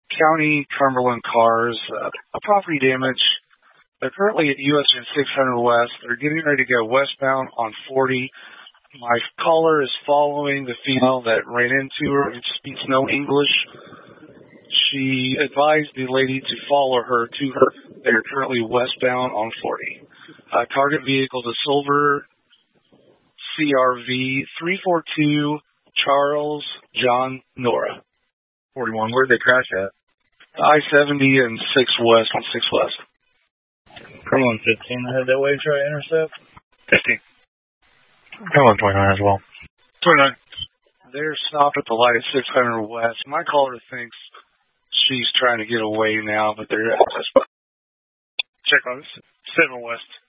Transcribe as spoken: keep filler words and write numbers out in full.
County Cumberland cars, uh, a property damage. They're currently at U S six hundred West. They're getting ready to go westbound on forty. My caller is following the female that ran into her and speaks no English. She advised the lady to follow her to her. They are currently westbound on forty. Uh, target vehicle is a silver C R V three four two Charles John Nora. forty-one. Where'd they crash at? I seventy and six West on six West. Cumberland fifteen. I had that way to try to intercept. fifteen. Cumberland twenty-nine as well. twenty-nine. They're stopped at the light at six hundred West. My caller thinks she's trying to get away now, but they're at Check on this. seven West.